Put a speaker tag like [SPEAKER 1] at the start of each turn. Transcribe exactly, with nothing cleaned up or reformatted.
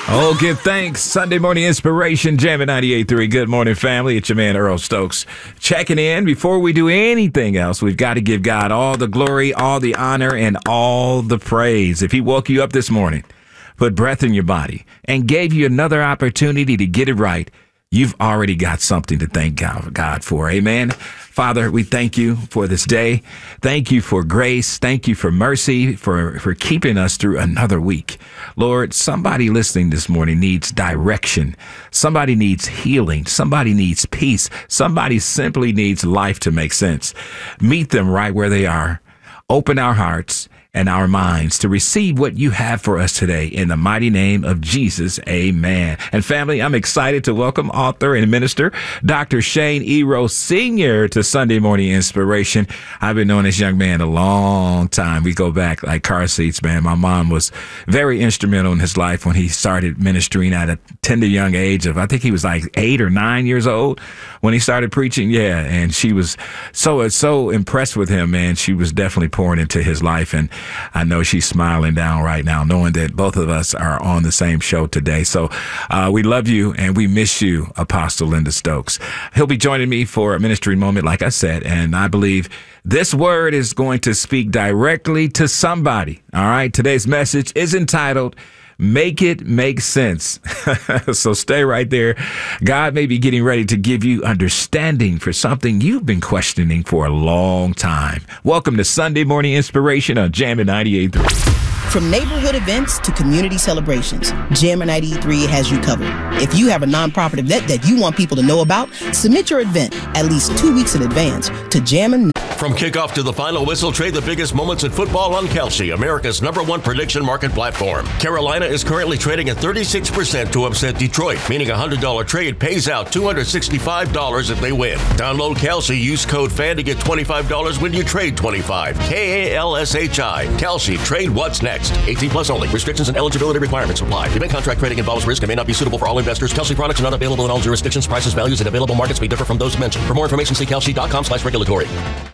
[SPEAKER 1] Oh, give thanks. Sunday morning inspiration, Jamming ninety-eight point three. Good morning, family. It's your man, Earl Stokes. Checking in. Before we do anything else, we've got to give God all the glory, all the honor, and all the praise. If he woke you up this morning, put breath in your body, and gave you another opportunity to get it right, you've already got something to thank God for. Amen. Father, we thank you for this day. Thank you for grace. Thank you for mercy, for, for keeping us through another week. Lord, somebody listening this morning needs direction. Somebody needs healing. Somebody needs peace. Somebody simply needs life to make sense. Meet them right where they are. Open our hearts and our minds to receive what you have for us today in the mighty name of Jesus. Amen. And family, I'm excited to welcome author and minister Doctor Shane Ero Senior to Sunday Morning Inspiration. I've been knowing this young man a long time. We go back like car seats, man. My mom was very instrumental in his life when he started ministering at a tender young age of, I think he was like eight or nine years old when he started preaching. Yeah. And she was so, so impressed with him, man. She was definitely pouring into his life. And I know she's smiling down right now, knowing that both of us are on the same show today. So uh, we love you and we miss you, Apostle Linda Stokes. He'll be joining me for a ministry moment, like I said, and I believe this word is going to speak directly to somebody. All right. Today's message is entitled, Make It Make Sense. So stay right there. God may be getting ready to give you understanding for something you've been questioning for a long time. Welcome to Sunday Morning Inspiration on Jamming ninety-eight point three.
[SPEAKER 2] From neighborhood events to community celebrations, Jamming ninety-eight point three has you covered. If you have a nonprofit event that you want people to know about, submit your event at least two weeks in advance to Jamming.
[SPEAKER 3] From kickoff to the final whistle, trade the biggest moments in football on Kalshi, America's number one prediction market platform. Carolina is currently trading at thirty-six percent to upset Detroit, meaning a one hundred dollars trade pays out two hundred sixty-five dollars if they win. Download Kalshi, use code FAN to get twenty-five dollars when you trade twenty-five dollars. K A L S H I. Kalshi, trade what's next. eighteen plus only. Restrictions and eligibility requirements apply. Event contract trading involves risk and may not be suitable for all investors. Kalshi products are not available in all jurisdictions. Prices, values, and available markets may differ from those mentioned. For more information, see kalshi dot com slash regulatory.